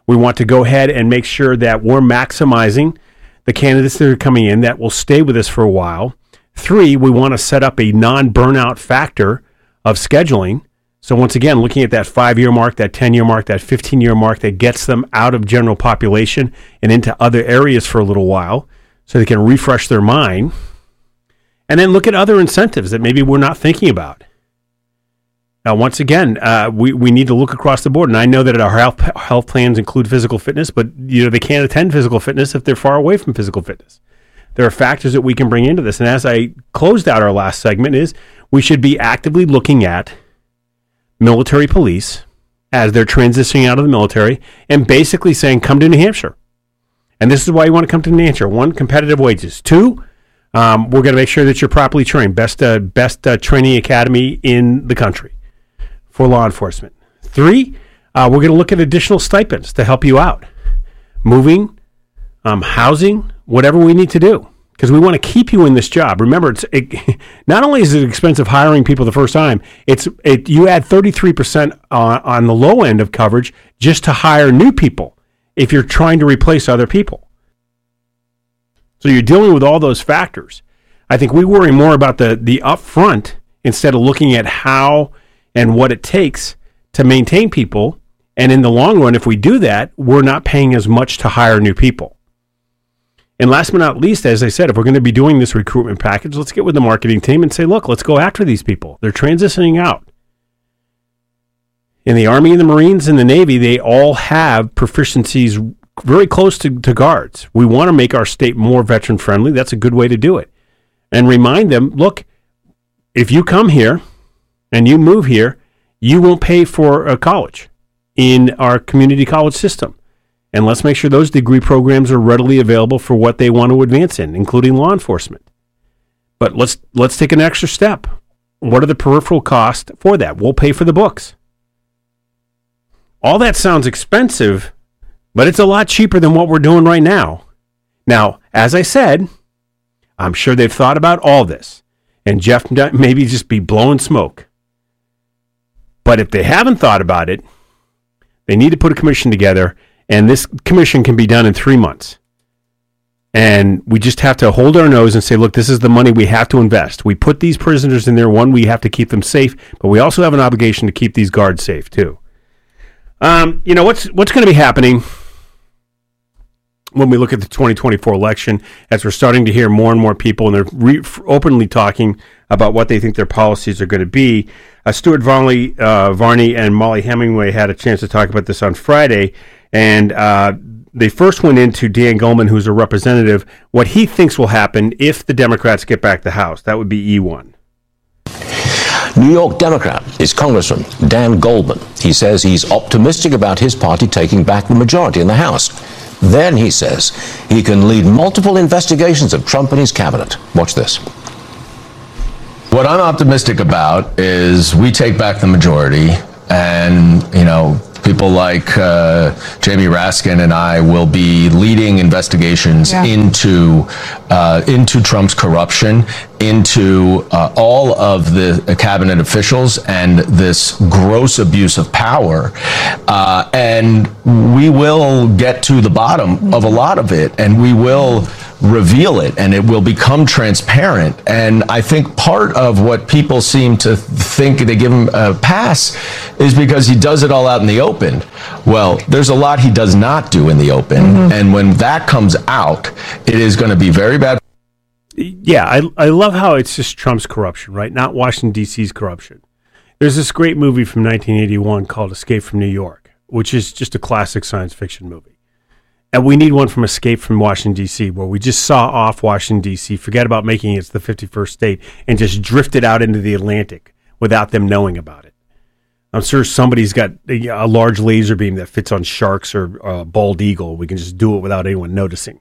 We want to go ahead and make sure that we're maximizing the candidates that are coming in that will stay with us for a while. 3, we want to set up a non-burnout factor of scheduling. So once again, looking at that 5-year mark, that 10-year mark, that 15-year mark that gets them out of general population and into other areas for a little while so they can refresh their mind. And then look at other incentives that maybe we're not thinking about. Now, once again, we need to look across the board. And I know that our health plans include physical fitness, but they can't attend physical fitness if they're far away from physical fitness. There are factors that we can bring into this. And as I closed out our last segment is we should be actively looking at military police as they're transitioning out of the military and basically saying, come to New Hampshire. And this is why you want to come to New Hampshire. 1, competitive wages. 2, we're going to make sure that you're properly trained. Best training academy in the country for law enforcement. 3, we're going to look at additional stipends to help you out. Moving, housing, whatever we need to do. Because we want to keep you in this job. Remember, not only is it expensive hiring people the first time, you add 33% on the low end of coverage just to hire new people if you're trying to replace other people. So you're dealing with all those factors. I think we worry more about the upfront instead of looking at how and what it takes to maintain people. And in the long run, if we do that, we're not paying as much to hire new people. And last but not least, as I said, if we're going to be doing this recruitment package, let's get with the marketing team and say, look, let's go after these people. They're transitioning out. In the Army and the Marines and the Navy, they all have proficiencies very close to guards. We want to make our state more veteran friendly. That's a good way to do it. And remind them, look, if you come here and you move here, you won't pay for a college in our community college system. And let's make sure those degree programs are readily available for what they want to advance in, including law enforcement. But let's take an extra step. What are the peripheral costs for that? We'll pay for the books. All that sounds expensive, but it's a lot cheaper than what we're doing right now. Now, as I said, I'm sure they've thought about all this. And Jeff maybe just be blowing smoke. But if they haven't thought about it, they need to put a commission together. And this commission can be done in 3 months. And we just have to hold our nose and say, look, this is the money we have to invest. We put these prisoners in there. 1, we have to keep them safe, but we also have an obligation to keep these guards safe too. What's going to be happening when we look at the 2024 election, as we're starting to hear more and more people, and they're openly talking about what they think their policies are going to be. Stuart Varney and Molly Hemingway had a chance to talk about this on Friday. And they first went into Dan Goldman, who's a representative, what he thinks will happen if the Democrats get back the House. That would be E1. New York Democrat is Congressman Dan Goldman. He says he's optimistic about his party taking back the majority in the House. Then, he says, he can lead multiple investigations of Trump and his cabinet. Watch this. What I'm optimistic about is we take back the majority and, people like Jamie Raskin and I will be leading investigations into Trump's corruption, into all of the cabinet officials and this gross abuse of power. And we will get to the bottom of a lot of it, and we will reveal it, and it will become transparent. And I think part of what people seem to think they give him a pass is because he does it all out in the open. Well, there's a lot he does not do in the open. Mm-hmm. And when that comes out, it is going to be very bad. Yeah, I love how it's just Trump's corruption, right? Not Washington, D.C.'s corruption. There's this great movie from 1981 called Escape from New York, which is just a classic science fiction movie. And we need one from Escape from Washington, D.C., where we just saw off Washington, D.C., forget about making it the 51st state, and just drifted out into the Atlantic without them knowing about it. I'm sure somebody's got a large laser beam that fits on sharks or bald eagle. We can just do it without anyone noticing.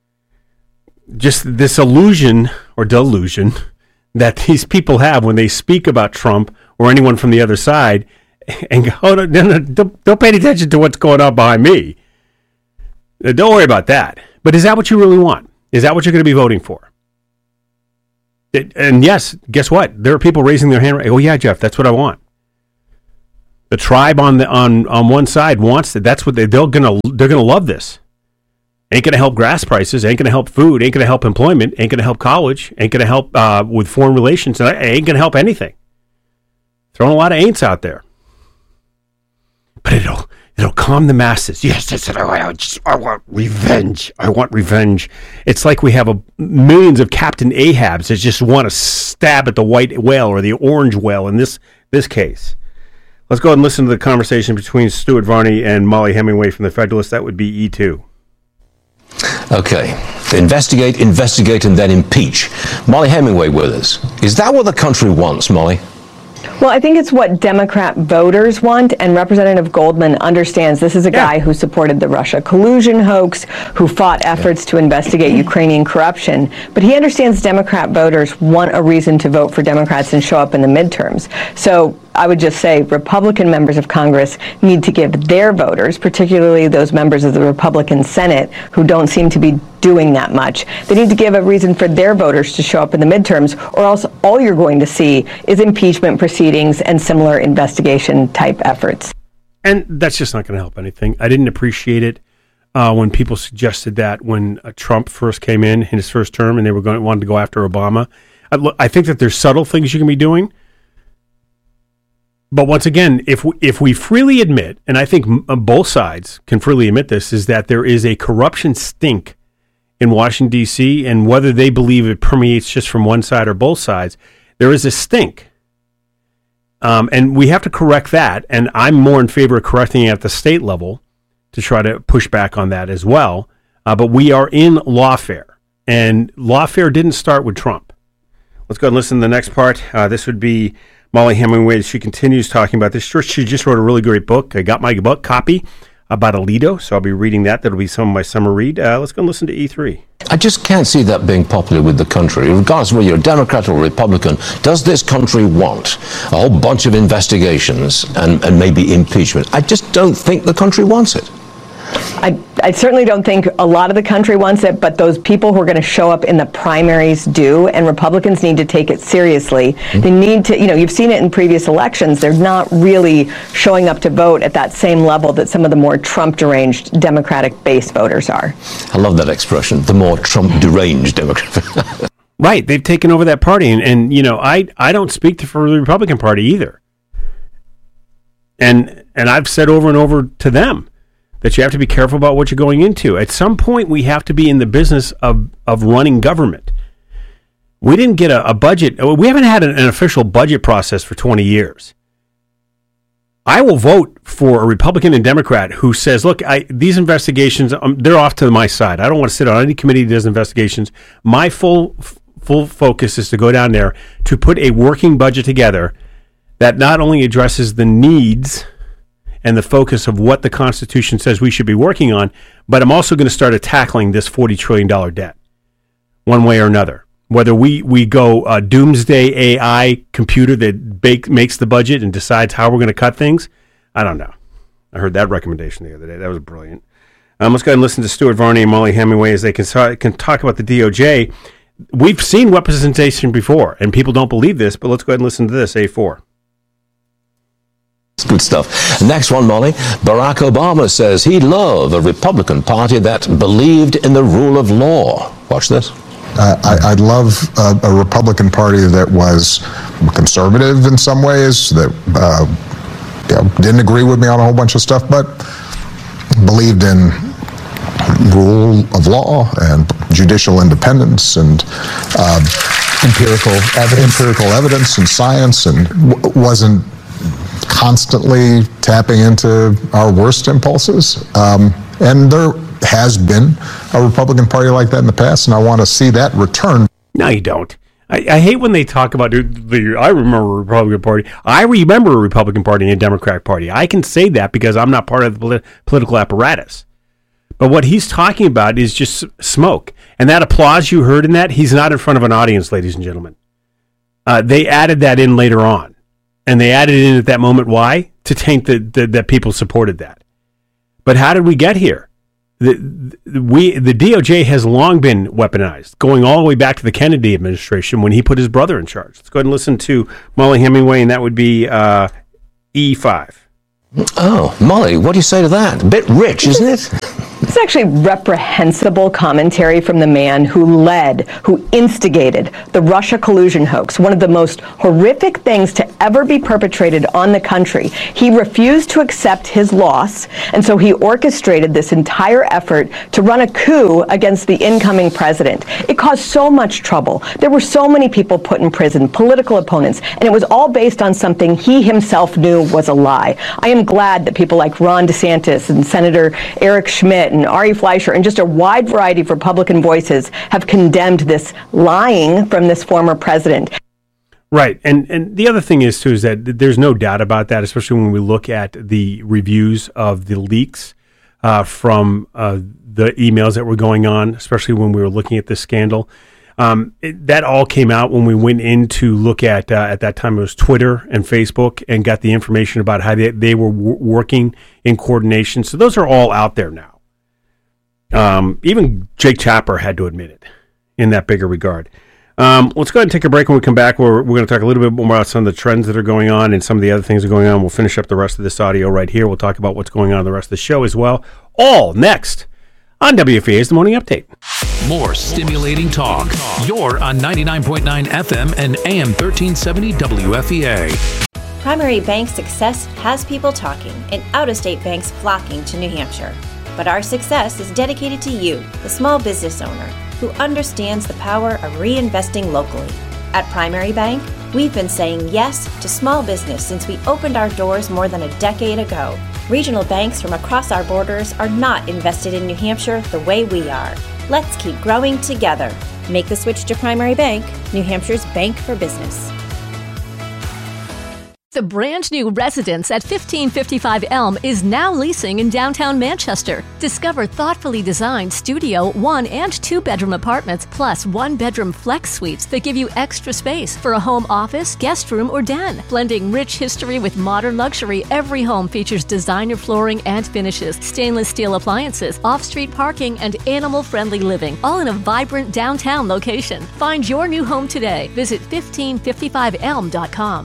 Just this illusion or delusion that these people have when they speak about Trump or anyone from the other side and go, oh, no, don't pay any attention to what's going on behind me. Don't worry about that. But is that what you really want? Is that what you're going to be voting for? And yes, guess what? There are people raising their hand. Oh, yeah, Jeff, that's what I want. The tribe on one side wants it. That's what they're gonna love this. Ain't gonna help gas prices. Ain't gonna help food. Ain't gonna help employment. Ain't gonna help college. Ain't gonna help with foreign relations. Ain't gonna help anything. Throwing a lot of ain'ts out there, but it'll calm the masses. Yes, I want revenge. I want revenge. It's like we have millions of Captain Ahabs that just want to stab at the white whale or the orange whale in this case. Let's go ahead and listen to the conversation between Stuart Varney and Mollie Hemingway from the Federalist. That would be E2. Okay. Investigate, and then impeach. Mollie Hemingway with us. Is that what the country wants, Mollie? Well, I think it's what Democrat voters want, and Representative Goldman understands this is a guy who supported the Russia collusion hoax, who fought efforts to investigate Ukrainian corruption, but he understands Democrat voters want a reason to vote for Democrats and show up in the midterms. So I would just say Republican members of Congress need to give their voters, particularly those members of the Republican Senate who don't seem to be doing that much, they need to give a reason for their voters to show up in the midterms, or else all you're going to see is impeachment proceedings and similar investigation type efforts. And that's just not going to help anything. I didn't appreciate it when people suggested that when Trump first came in his first term and they wanted to go after Obama. I think that there's subtle things you can be doing. But once again, if we freely admit, and I think both sides can freely admit this, is that there is a corruption stink in Washington, D.C., and whether they believe it permeates just from one side or both sides, there is a stink. And we have to correct that, and I'm more in favor of correcting it at the state level to try to push back on that as well. But we are in lawfare, and lawfare didn't start with Trump. Let's go and listen to the next part. This would be Mollie Hemingway. She continues talking about this. She just wrote a really great book. I got my book copy about Alito, so I'll be reading that. That'll be some of my summer read. Let's go and listen to E3. I just can't see that being popular with the country. Regardless of whether you're a Democrat or a Republican, does this country want a whole bunch of investigations and maybe impeachment? I just don't think the country wants it. I certainly don't think a lot of the country wants it, but those people who are going to show up in the primaries do, and Republicans need to take it seriously. They need to, you've seen it in previous elections. They're not really showing up to vote at that same level that some of the more Trump-deranged Democratic base voters are. I love that expression, the more Trump-deranged Democrat. Right, they've taken over that party, and I don't speak for the Republican Party either. And I've said over and over to them that you have to be careful about what you're going into. At some point, we have to be in the business of running government. We didn't get a budget. We haven't had an official budget process for 20 years. I will vote for a Republican and Democrat who says, look, these investigations, they're off to my side. I don't want to sit on any committee that does investigations. My full focus is to go down there to put a working budget together that not only addresses the needs and the focus of what the Constitution says we should be working on, but I'm also going to start tackling this $40 trillion debt one way or another. Whether we go doomsday AI computer that makes the budget and decides how we're going to cut things, I don't know. I heard that recommendation the other day. That was brilliant. Let's go ahead and listen to Stuart Varney and Mollie Hemingway as they can talk about the DOJ. We've seen representation before, and people don't believe this, but let's go ahead and listen to this, A4. Good stuff. Next one, Mollie. Barack Obama says he'd love a Republican Party that believed in the rule of law. Watch this. I'd love a Republican Party that was conservative in some ways, that didn't agree with me on a whole bunch of stuff, but believed in rule of law and judicial independence and empirical evidence and science, and wasn't constantly tapping into our worst impulses. And there has been a Republican Party like that in the past, and I want to see that return. No, you don't. I hate when they talk about I remember a Republican Party. I remember a Republican Party and a Democratic Party. I can say that because I'm not part of the political apparatus. But what he's talking about is just smoke. And that applause you heard in that, he's not in front of an audience, ladies and gentlemen. They added that in later on. And they added it in at that moment. Why? To taint that people supported that. But how did we get here? The DOJ has long been weaponized, going all the way back to the Kennedy administration when he put his brother in charge. Let's go ahead and listen to Mollie Hemingway, and that would be E5. Oh, Molly, what do you say to that? A bit rich, isn't it? It's actually reprehensible commentary from the man who instigated the Russia collusion hoax, one of the most horrific things to ever be perpetrated on the country. He refused to accept his loss, and so he orchestrated this entire effort to run a coup against the incoming president. It caused so much trouble. There were so many people put in prison, political opponents, and it was all based on something he himself knew was a lie. I am glad that people like Ron DeSantis and Senator Eric Schmidt and Ari Fleischer and just a wide variety of Republican voices have condemned this lying from this former president. Right. And the other thing is, too, is that there's no doubt about that, especially when we look at the reviews of the leaks from the emails that were going on, especially when we were looking at this scandal. That all came out when we went in to look at that time it was Twitter and Facebook, and got the information about how they were working in coordination. So those are all out there now. Even Jake Tapper had to admit it in that bigger regard. Let's go ahead and take a break. When we come back, we're going to talk a little bit more about some of the trends that are going on and some of the other things that are going on. We'll finish up the rest of this audio right here. We'll talk about what's going on in the rest of the show as well. All next on WFEA's The Morning Update. More stimulating talk. You're on 99.9 FM and AM 1370 WFEA. Primary Bank success has people talking and out-of-state banks flocking to New Hampshire. But our success is dedicated to you, the small business owner, who understands the power of reinvesting locally. At Primary Bank, we've been saying yes to small business since we opened our doors more than a decade ago. Regional banks from across our borders are not invested in New Hampshire the way we are. Let's keep growing together. Make the switch to Primary Bank, New Hampshire's bank for business. The brand new residence at 1555 Elm is now leasing in downtown Manchester. Discover thoughtfully designed studio, 1 and 2 bedroom apartments, plus 1 bedroom flex suites that give you extra space for a home office, guest room, or den. Blending rich history with modern luxury, every home features designer flooring and finishes, stainless steel appliances, off-street parking, and animal-friendly living, all in a vibrant downtown location. Find your new home today. Visit 1555elm.com.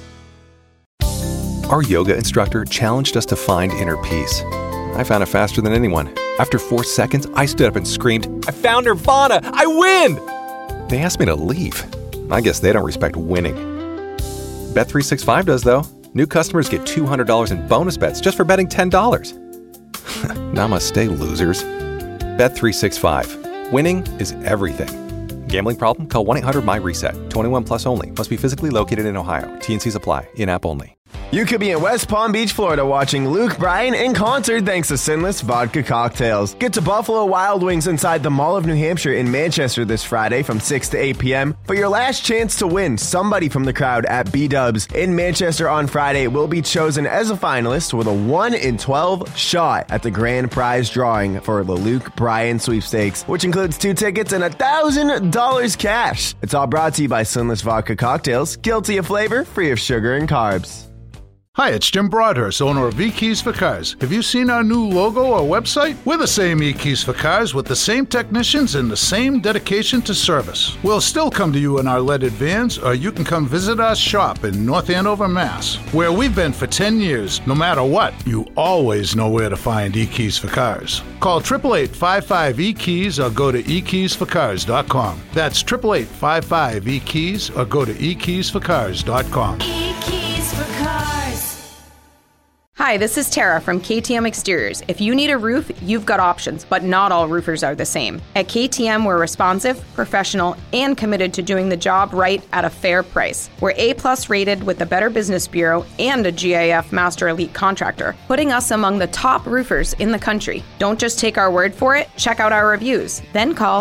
Our yoga instructor challenged us to find inner peace. I found it faster than anyone. After 4 seconds, I stood up and screamed, "I found Nirvana! I win!" They asked me to leave. I guess they don't respect winning. Bet365 does, though. New customers get $200 in bonus bets just for betting $10. Namaste, losers. Bet365. Winning is everything. Gambling problem? Call 1-800-MY-RESET. 21 plus only. Must be physically located in Ohio. T&Cs apply. In-app only. You could be in West Palm Beach, Florida watching Luke Bryan in concert thanks to Sinless Vodka Cocktails. Get to Buffalo Wild Wings inside the Mall of New Hampshire in Manchester this Friday from 6 to 8 p.m. for your last chance to win. Somebody from the crowd at B-Dubs in Manchester on Friday will be chosen as a finalist with a 1 in 12 shot at the grand prize drawing for the Luke Bryan sweepstakes, which includes 2 tickets and $1,000 cash. It's all brought to you by Sinless Vodka Cocktails, guilty of flavor, free of sugar and carbs. Hi, it's Jim Broadhurst, owner of eKeys for Cars. Have you seen our new logo or website? We're the same eKeys for Cars with the same technicians and the same dedication to service. We'll still come to you in our leaded vans, or you can come visit our shop in North Andover, Mass, where we've been for 10 years. No matter what, you always know where to find eKeys for Cars. Call 888-55-EKEYS or go to eKeysforCars.com. That's 888-55-EKEYS or go to eKeysforCars.com. eKeys for Cars. Hi, this is Tara from KTM Exteriors. If you need a roof, you've got options, but not all roofers are the same. At KTM, we're responsive, professional, and committed to doing the job right at a fair price. We're A+ rated with the Better Business Bureau and a GIF Master Elite Contractor, putting us among the top roofers in the country. Don't just take our word for it, check out our reviews. Then call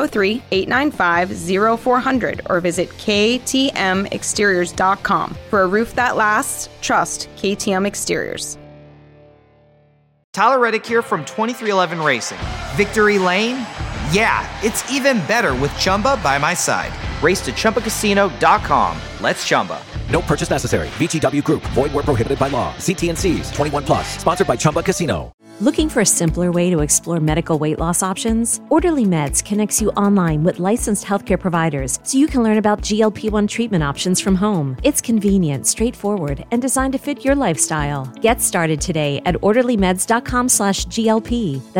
603-895-0400 or visit ktmexteriors.com. For a roof that lasts, trust KTM Exteriors. Tyler Reddick here from 2311 Racing. Victory Lane? Yeah, it's even better with Chumba by my side. Race to ChumbaCasino.com. Let's Chumba. No purchase necessary. VGW Group. Void where prohibited by law. See T&Cs. 21 plus. Sponsored by Chumba Casino. Looking for a simpler way to explore medical weight loss options? Orderly Meds connects you online with licensed healthcare providers so you can learn about GLP-1 treatment options from home. It's convenient, straightforward, and designed to fit your lifestyle. Get started today at orderlymeds.com/GLP. That's